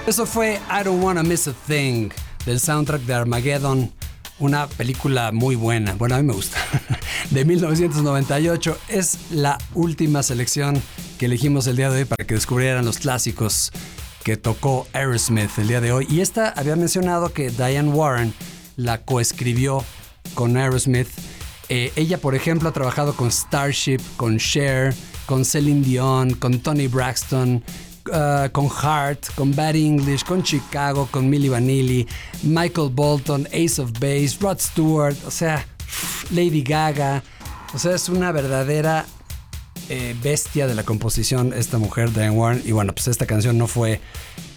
Eso fue I Don't Wanna Miss a Thing, del soundtrack de Armageddon, una película muy buena, bueno, a mí me gusta, de 1998. Es la última selección que elegimos el día de hoy para que descubrieran los clásicos que tocó Aerosmith el día de hoy. Y esta había mencionado que Diane Warren la coescribió con Aerosmith. Ella, por ejemplo, ha trabajado con Starship, con Cher, con Celine Dion, con Toni Braxton, con Heart, con Bad English, con Chicago, con Milli Vanilli, Michael Bolton, Ace of Base, Rod Stewart, o sea, Lady Gaga. O sea, es una verdadera bestia de la composición esta mujer, Diane Warren. Y bueno, pues esta canción no fue